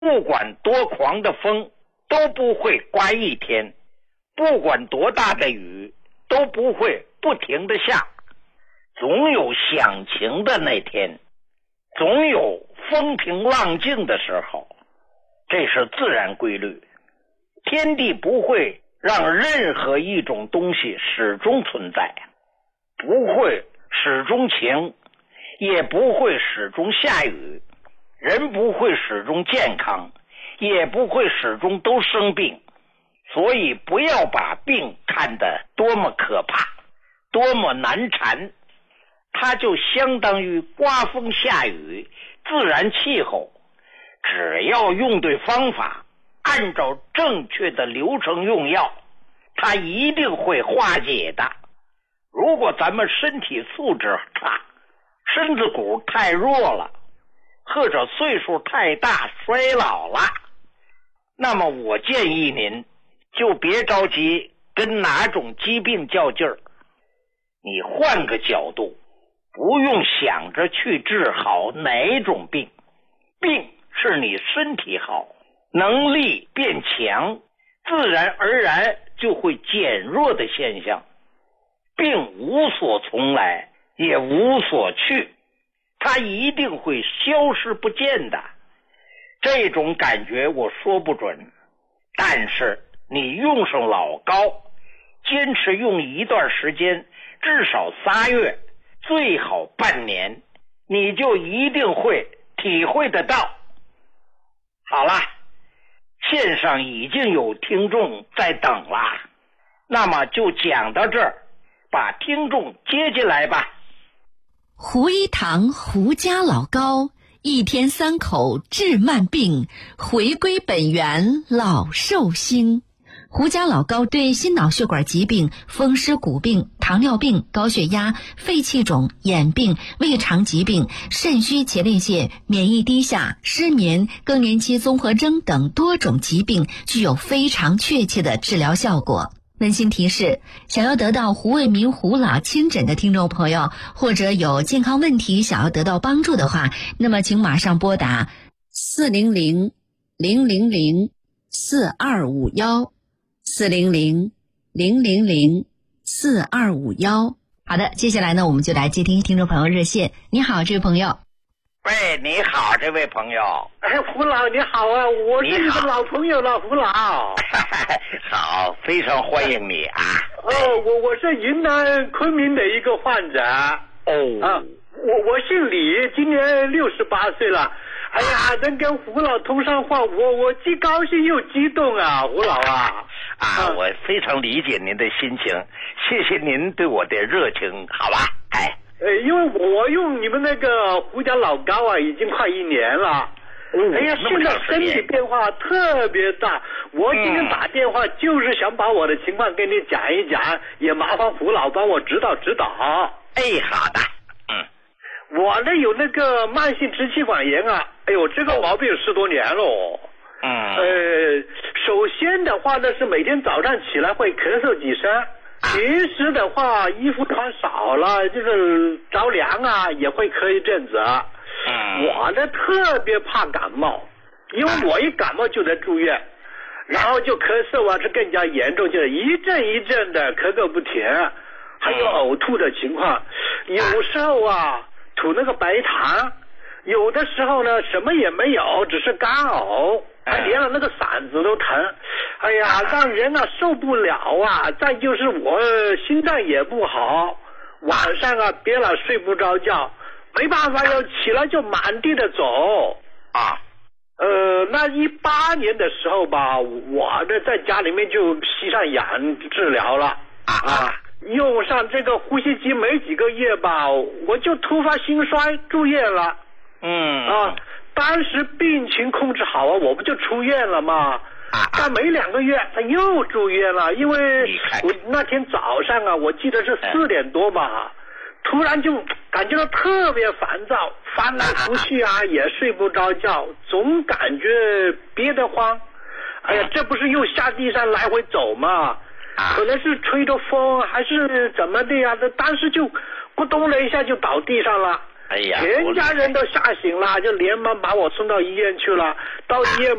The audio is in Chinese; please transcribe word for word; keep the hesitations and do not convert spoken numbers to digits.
不管多狂的风都不会刮一天，不管多大的雨都不会不停地下，总有响晴的那天，总有风平浪静的时候，这是自然规律。天地不会让任何一种东西始终存在，不会始终晴，也不会始终下雨，人不会始终健康，也不会始终都生病。所以不要把病看得多么可怕，多么难缠，它就相当于刮风下雨，自然气候，只要用对方法，按照正确的流程用药，它一定会化解的。如果咱们身体素质差，身子骨太弱了，或者岁数太大衰老了，那么我建议您就别着急跟哪种疾病较劲儿，你换个角度，不用想着去治好哪种病，病是你身体好，能力变强，自然而然就会减弱的现象。病无所从来，也无所去，它一定会消失不见的。这种感觉我说不准，但是你用上老膏，坚持用一段时间，至少仨月，最好半年，你就一定会体会得到。好了，线上已经有听众在等了，那么就讲到这儿，把听众接进来吧。 胡一堂胡家老膏，一天三口治慢病，回归本源老寿星。胡家老膏对心脑血管疾病、风湿骨病、糖尿病、高血压、肺气肿、眼病、胃肠疾病、肾虚前列腺、免疫低下、失眠、更年期综合征等多种疾病具有非常确切的治疗效果。温馨提示，想要得到胡卫民胡老亲诊的听众朋友，或者有健康问题想要得到帮助的话，那么请马上拨打四零零零零零四二五幺四零零零零零四二五幺。好的，接下来呢，我们就来接听听众朋友热线。你好，这位朋友。 喂，你好，这位朋友。 哎，胡老你好啊，我是你的老朋友了，胡老。 好，非常欢迎你啊。 哦，我我是云南昆明的一个患者。 哦。 啊，我我姓李，今年六十八岁了。哎呀，能跟胡老通上话，我我既高兴又激动啊，胡老啊。 啊，啊我非常理解您的心情，谢谢您对我的热情，好吧？哎。 呃，因为我用你们那个胡家老膏啊，已经快一年了。 哦、 哎呀，现在身体变化特别大。我今天打电话就是想把我的情况跟你讲一讲，也麻烦胡老帮我指导指导。 哎，好的。嗯， 我呢有那个慢性支气管炎啊，哎呦，这个毛病十多年了。 嗯。 呃，首先的话呢是每天早上起来会咳嗽几声。平时的话，衣服穿少了，就是着凉啊，也会咳一阵子。 嗯， 我呢特别怕感冒，因为我一感冒就得住院，然后就咳嗽啊，是更加严重，就是一阵一阵的咳个不停，还有呕吐的情况。有时候啊，吐那个白痰，有的时候呢什么也没有，只是干呕。还连了那个嗓子都疼，哎呀，让人啊受不了啊！再就是我心脏也不好，晚上啊憋了睡不着觉，没办法要起来就满地的走啊。 呃，那一八年的时候吧，我呢在家里面就吸上氧治疗了啊，用上这个呼吸机没几个月吧，我就突发心衰住院了。 嗯啊。当时病情控制好啊，我不就出院了吗？但没两个月他又住院了，因为我那天早上啊，我记得是四点多吧，突然就感觉到特别烦躁，翻来覆去啊，也睡不着觉，总感觉憋得慌。哎呀，这不是又下地上来回走吗？可能是吹着风还是怎么的呀？当时就咕咚了一下就倒地上了。 哎呀， 全家人都吓醒了，就连忙把我送到医院去了。到医院